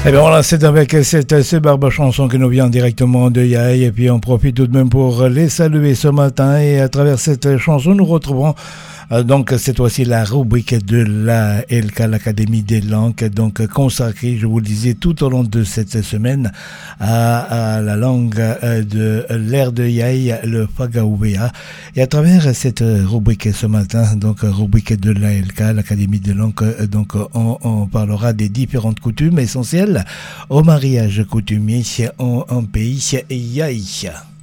Eh bien voilà, c'est avec cette superbe chanson que nous vient directement de Yaï, et puis on profite tout de même pour les saluer ce matin, et à travers cette chanson nous retrouverons donc cette fois-ci la rubrique de la LK, l'Académie des langues, donc consacrée, je vous le disais, tout au long de cette semaine à la langue de l'ère de Yaï, le Fagaoubéa. Et à travers cette rubrique ce matin, donc rubrique de la LK, l'Académie des langues, donc on parlera des différentes coutumes essentielles au mariage coutumier en pays Yaï.